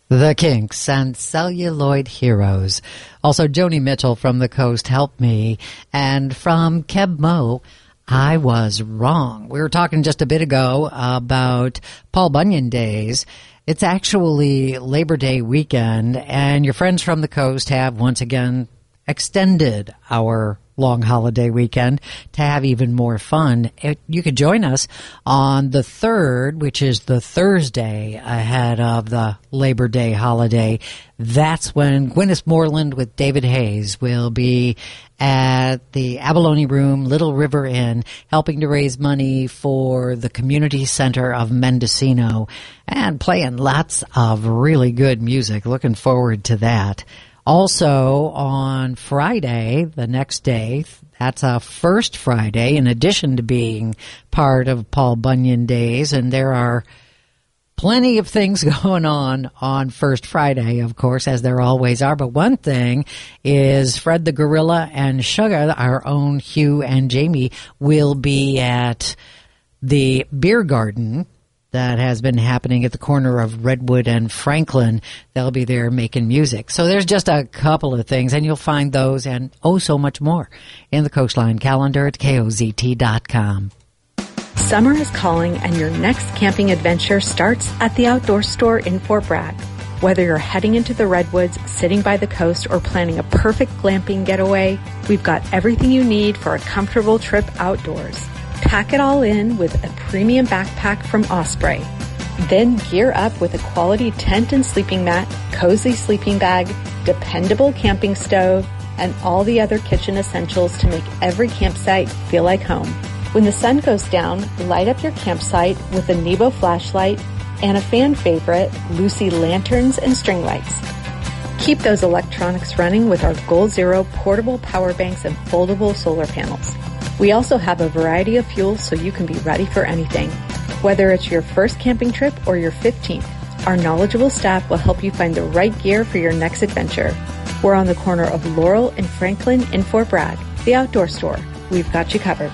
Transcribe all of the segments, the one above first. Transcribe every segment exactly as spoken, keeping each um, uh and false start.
The Kinks and Celluloid Heroes. Also, Joni Mitchell from the Coast, Help Me. And from Keb Mo, I Was Wrong. We were talking just a bit ago about Paul Bunyan Days. It's actually Labor Day weekend, and your friends from the Coast have once again extended our long holiday weekend to have even more fun. It, you could join us on the third, which is the Thursday ahead of the Labor Day holiday. That's when Gwyneth Moreland with David Hayes will be at the Abalone Room, Little River Inn, helping to raise money for the Community Center of Mendocino and playing lots of really good music. Looking forward to that. Also, on Friday, the next day, that's a First Friday, in addition to being part of Paul Bunyan Days, and there are plenty of things going on on First Friday, of course, as there always are. But one thing is Fred the Gorilla and Sugar, our own Hugh and Jamie, will be at the beer garden that has been happening at the corner of Redwood and Franklin. They'll be there making music. So there's just a couple of things, and you'll find those and oh so much more in the Coastline calendar at K O Z T dot com. Summer is calling, and your next camping adventure starts at the Outdoor Store in Fort Bragg. Whether you're heading into the Redwoods, sitting by the coast, or planning a perfect glamping getaway, we've got everything you need for a comfortable trip outdoors. Pack it all in with a premium backpack from Osprey. Then gear up with a quality tent and sleeping mat, cozy sleeping bag, dependable camping stove, and all the other kitchen essentials to make every campsite feel like home. When the sun goes down, light up your campsite with a Nebo flashlight and a fan favorite, Lucy lanterns and string lights. Keep those electronics running with our Goal Zero portable power banks and foldable solar panels. We also have a variety of fuels so you can be ready for anything. Whether it's your first camping trip or your fifteenth, our knowledgeable staff will help you find the right gear for your next adventure. We're on the corner of Laurel and Franklin in Fort Bragg, the Outdoor Store. We've got you covered.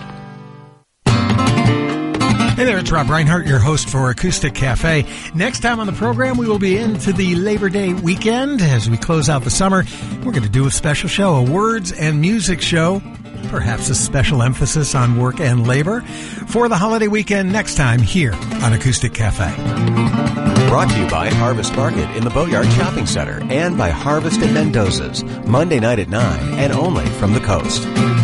Hey there, it's Rob Reinhardt, your host for Acoustic Cafe. Next time on the program, we will be into the Labor Day weekend as we close out the summer. We're going to do a special show, a words and music show, perhaps a special emphasis on work and labor for the holiday weekend next time here on Acoustic Cafe. Brought to you by Harvest Market in the Boatyard Shopping Center and by Harvest at Mendoza's, Monday night at nine and only from the Coast.